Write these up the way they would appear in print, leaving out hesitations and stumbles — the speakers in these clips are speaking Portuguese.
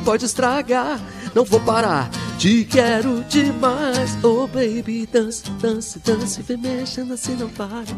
pode estragar. Não vou parar, te quero demais. Oh baby, dance, dance, dance, vem mexendo assim, não pare.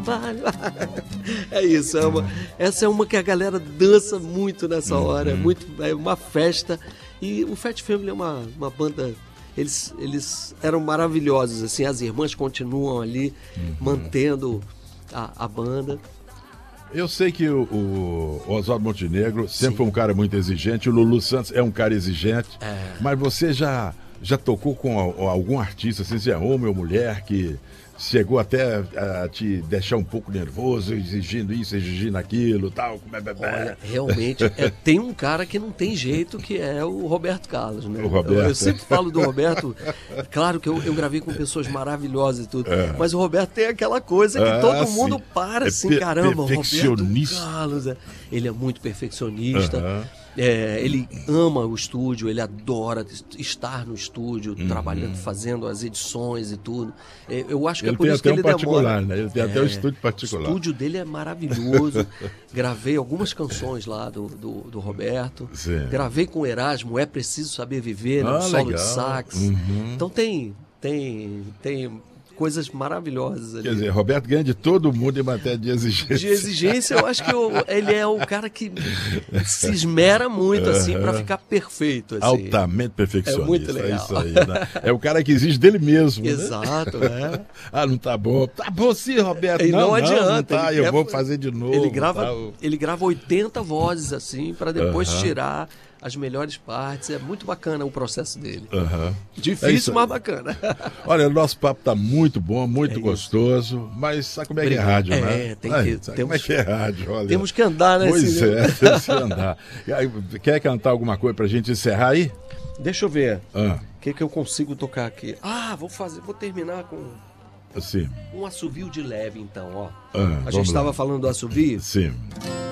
É isso, essa é uma que a galera dança muito nessa hora, é uma festa. E o Fat Family é uma banda, eles eram maravilhosos, assim, as irmãs continuam ali mantendo a banda. Eu sei que o Oswaldo Montenegro sempre foi um cara muito exigente, o Lulu Santos é um cara exigente, mas você já tocou com algum artista, assim, seja homem ou mulher, que chegou até a te deixar um pouco nervoso, exigindo isso, exigindo aquilo, tal? Olha, realmente, tem um cara que não tem jeito, que é o Roberto Carlos, né? O Roberto. Eu sempre falo do Roberto, claro que eu gravei com pessoas maravilhosas e tudo, mas o Roberto tem aquela coisa que todo mundo para assim, caramba, perfeccionista. Roberto Carlos, ele é muito perfeccionista. Ele ama o estúdio, ele adora estar no estúdio, trabalhando, fazendo as edições e tudo. Eu acho que ele é por isso que ele demora. Né? Ele tem até um estúdio particular. O estúdio dele é maravilhoso. Gravei algumas canções lá do Roberto. Sim. Gravei com o Erasmo, É Preciso Saber Viver, no solo legal. de sax. Então tem coisas maravilhosas ali. Quer dizer, Roberto ganha de todo mundo em matéria de exigência. De exigência, eu acho que ele é o cara que se esmera muito, assim, para ficar perfeito. Assim. Altamente perfeccionista. É muito legal. É isso aí, né? É o cara que exige dele mesmo. Exato, né? Não tá bom. Tá bom sim, Roberto. E não adianta. Não tá, eu vou fazer de novo. Ele grava 80 vozes, assim, para depois tirar as melhores partes. É muito bacana o processo dele. Difícil, mas bacana. Olha, o nosso papo tá muito bom, muito gostoso, mas sabe como é que é rádio, né? Como é que é rádio? Olha. Temos que andar, né? Pois temos que andar. Quer cantar alguma coisa pra gente encerrar aí? Deixa eu ver. O que eu consigo tocar aqui? Vou terminar com assim. Um assovio de leve, então, ó. A gente estava falando do assovio? Sim.